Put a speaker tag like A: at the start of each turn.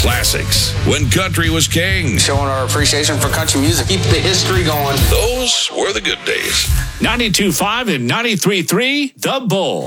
A: classics. When country was king.
B: Showing our appreciation for country music. Keep the history going.
A: Those were the good days.
C: 92.5 and 93.3, The Bull.